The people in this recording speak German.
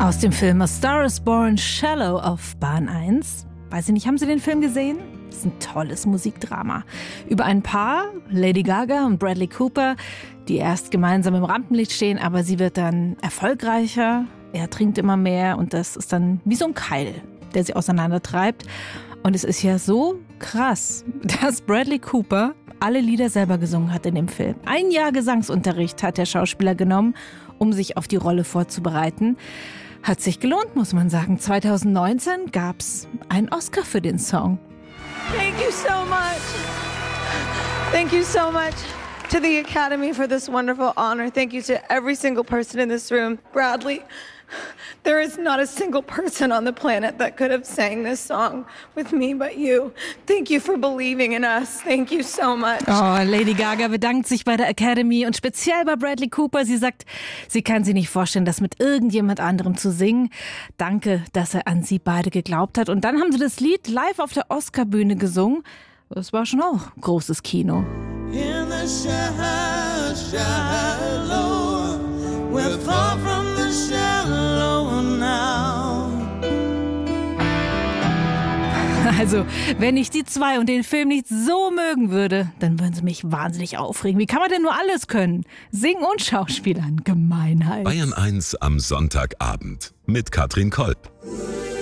Aus dem Film A Star is Born, Shallow auf Bahn 1. Weiß ich nicht, haben Sie den Film gesehen? Das ist ein tolles Musikdrama. Über ein Paar, Lady Gaga und Bradley Cooper, die erst gemeinsam im Rampenlicht stehen, aber sie wird dann erfolgreicher. Er trinkt immer mehr und das ist dann wie so ein Keil, der sie auseinandertreibt. Und es ist ja so krass, dass Bradley Cooper alle Lieder selber gesungen hat in dem Film. 1 Jahr Gesangsunterricht hat der Schauspieler genommen, um sich auf die Rolle vorzubereiten. Hat sich gelohnt, muss man sagen. 2019 gab's einen Oscar für den Song. Thank you so much. Thank you so much to the Academy for this wonderful honor. Thank you to every single person in this room. Bradley, there is not a single person on the planet that could have sang this song with me but you. Thank you for believing in us. Thank you so much. Oh, Lady Gaga bedankt sich bei der Academy und speziell bei Bradley Cooper. Sie sagt, sie kann sich nicht vorstellen, das mit irgendjemand anderem zu singen. Danke, dass er an sie beide geglaubt hat. Und dann haben sie das Lied live auf der Oscarbühne gesungen. Das war schon auch großes Kino. In the shallow, we're far from the shallow now. Also, wenn ich die zwei und den Film nicht so mögen würde, dann würden sie mich wahnsinnig aufregen. Wie kann man denn nur alles können? Singen und Schauspielern, Gemeinheit. Bayern 1 am Sonntagabend mit Katrin Kolb.